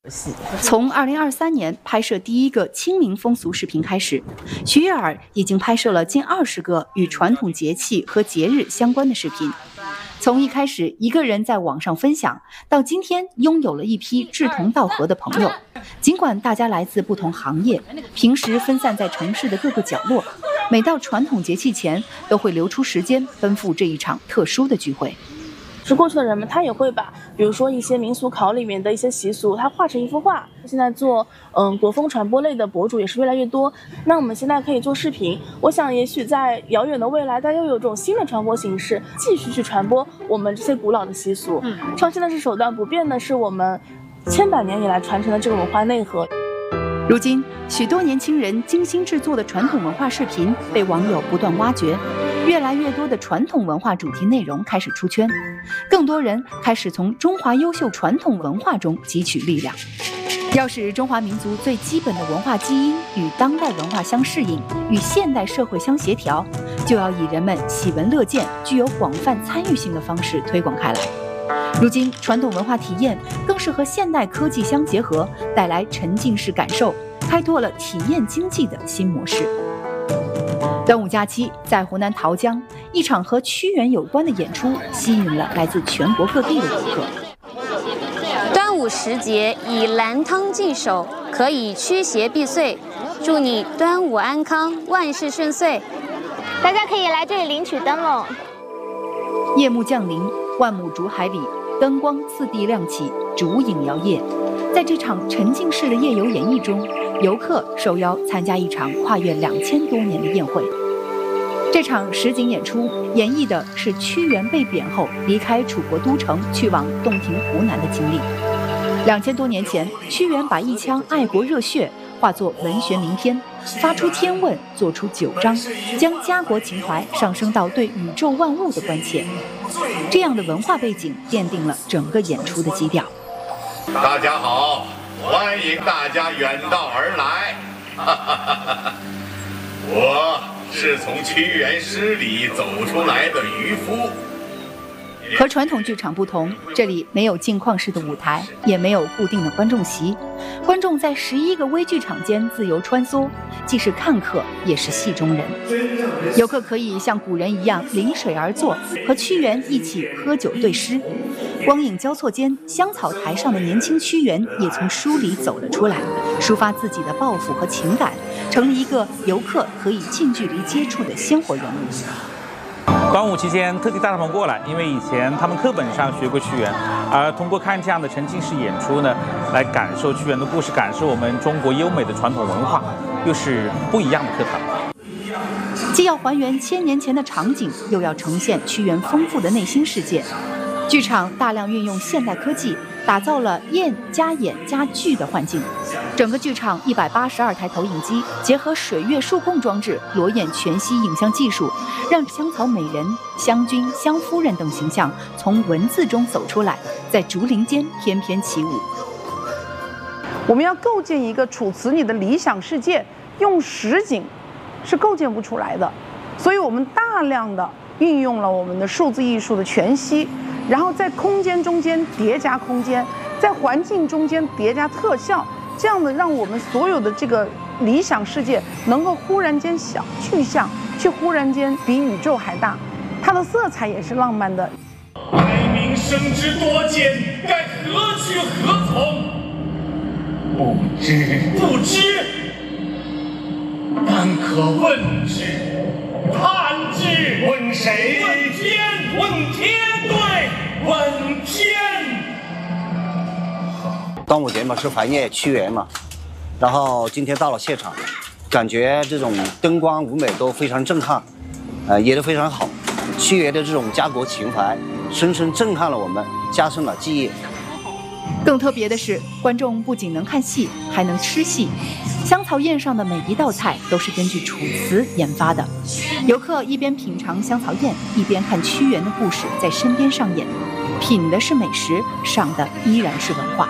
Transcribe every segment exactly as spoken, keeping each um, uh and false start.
从二零二三年拍摄第一个清明风俗视频开始，徐悦尔已经拍摄了近二十个与传统节气和节日相关的视频。从一开始一个人在网上分享，到今天拥有了一批志同道合的朋友。尽管大家来自不同行业，平时分散在城市的各个角落，每到传统节气前，都会留出时间奔赴这一场特殊的聚会。 是过去的人们，他也会把，比如说一些民俗考里面的一些习俗，他画成一幅画。现在做嗯国风传播类的博主也是越来越多。那我们现在可以做视频，我想也许在遥远的未来，大家又有种新的传播形式，继续去传播我们这些古老的习俗。嗯，创新的是手段，不变的是我们千百年以来传承的这个文化内核。 如今，许多年轻人精心制作的传统文化视频被网友不断挖掘，越来越多的传统文化主题内容开始出圈，更多人开始从中华优秀传统文化中汲取力量。要使中华民族最基本的文化基因与当代文化相适应，与现代社会相协调，就要以人们喜闻乐见、具有广泛参与性的方式推广开来。如今，传统文化体验更是和现代科技相结合，带来沉浸式感受，开拓了体验经济的新模式。端午假期，在湖南桃江，一场和屈原有关的演出吸引了来自全国各地的游客。 端午时节，以兰汤祭首，可以驱邪避祟，祝你端午安康，万事顺遂。 大家可以来这里领取灯笼。 夜幕降临，万亩竹海里，灯光次第亮起，烛影摇曳。在这场沉浸式的夜游演绎中，游客受邀参加一场跨越两千多年的宴会。这场实景演出演绎的是屈原被贬后离开楚国都城，去往洞庭湖南的经历。两千多年前，屈原把一腔爱国热血化作文学名篇，发出天问，做出九章，将家国情怀上升到对宇宙万物的关切。这样的文化背景奠定了整个演出的基调。 大家好，欢迎大家远道而来。我是从屈原诗里走出来的渔夫。 和传统剧场不同，这里没有镜框式的舞台，也没有固定的观众席，观众在十一个微剧场间自由穿梭，既是看客，也是戏中人。游客可以像古人一样临水而坐，和屈原一起喝酒对诗。光影交错间，香草台上的年轻屈原也从书里走了出来，抒发自己的抱负和情感，成了一个游客可以近距离接触的鲜活人物。 端午期间特地带他们过来，因为以前他们课本上学过屈原，而通过看这样的沉浸式演出呢，来感受屈原的故事，感受我们中国优美的传统文化，又是不一样的课堂。 既要还原千年前的场景，又要呈现屈原丰富的内心世界。剧场大量运用现代科技，打造了演加演加剧的幻境。整个剧场一百八十二台投影机，结合水月数控装置、裸眼全息影像技术，让香草美人、香君、香夫人等形象从文字中走出来，在竹林间翩翩起舞。 我们要构建一个楚辞里的理想世界，用实景是构建不出来的，所以我们大量的运用了我们的数字艺术的全息，然后在空间中间叠加空间，在环境中间叠加特效，这样的让我们所有的这个理想世界能够忽然间小具象，却忽然间比宇宙还大，它的色彩也是浪漫的。 哀民生之多艰，该何去何从？不知不知，但可问之，探之。问谁？问天，问天，对，问天。 端午节嘛，是怀念屈原嘛，然后今天到了现场，感觉这种灯光舞美都非常震撼，呃，演得非常好。屈原的这种家国情怀，深深震撼了我们，加深了记忆。 更特别的是，观众不仅能看戏，还能吃戏。香草宴上的每一道菜都是根据楚辞研发的，游客一边品尝香草宴，一边看屈原的故事在身边上演，品的是美食，赏的依然是文化。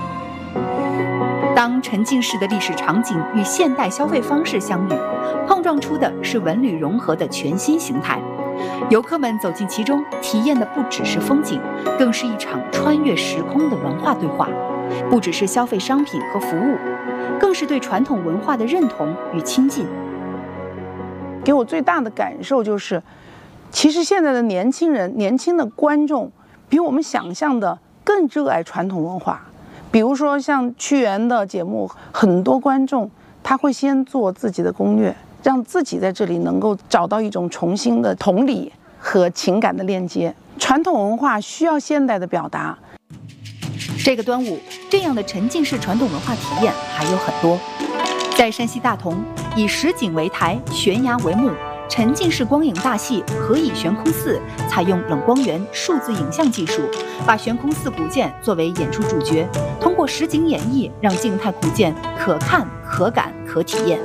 当沉浸式的历史场景与现代消费方式相遇，碰撞出的是文旅融合的全新形态。游客们走进其中，体验的不只是风景，更是一场穿越时空的文化对话。 不只是消费商品和服务，更是对传统文化的认同与亲近。 给我最大的感受就是，其实现在的年轻人、年轻的观众，比我们想象的更热爱传统文化。比如说像屈原的节目，很多观众他会先做自己的攻略，让自己在这里能够找到一种重新的同理和情感的链接。传统文化需要现代的表达。 这个端午，这样的沉浸式传统文化体验还有很多。在山西大同，以实景为台，悬崖为幕，沉浸式光影大戏《何以悬空寺》采用冷光源、数字影像技术，把悬空寺古建作为演出主角，通过实景演绎，让静态古建可看、可感、可体验。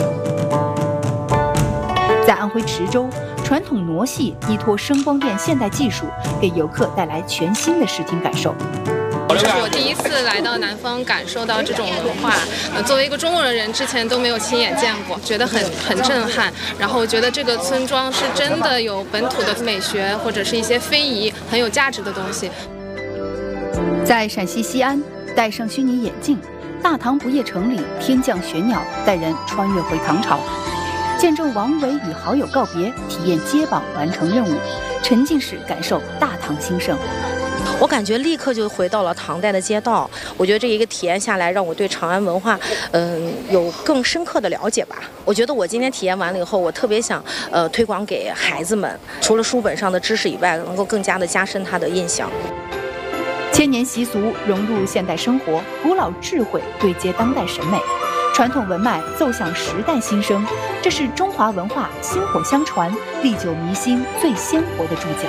在安徽池州，传统傩戏依托声光电现代技术，给游客带来全新的视听感受。 这是我第一次来到南方，感受到这种文化。呃，作为一个中国人，之前都没有亲眼见过，觉得很很震撼。然后我觉得这个村庄是真的有本土的美学，或者是一些非遗很有价值的东西。 在陕西西安，戴上虚拟眼镜，大唐不夜城里天降玄鸟，带人穿越回唐朝，见证王维与好友告别，体验接榜完成任务，沉浸式感受大唐兴盛。 我感觉立刻就回到了唐代的街道，我觉得这一个体验下来，让我对长安文化，嗯，有更深刻的了解吧。我觉得我今天体验完了以后，我特别想，呃，推广给孩子们，除了书本上的知识以外，能够更加的加深他的印象。 千年习俗融入现代生活，古老智慧对接当代审美，传统文脉奏响时代新生，这是中华文化薪火相传、历久弥新最鲜活的注脚。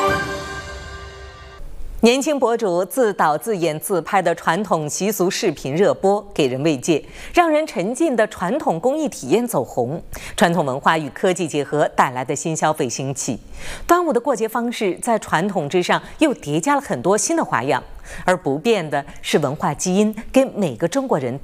年轻博主自导自演自拍的传统习俗视频热播，给人慰藉，让人沉浸的传统工艺体验走红。传统文化与科技结合带来的新消费兴起，端午的过节方式在传统之上又叠加了很多新的花样，而不变的是文化基因给每个中国人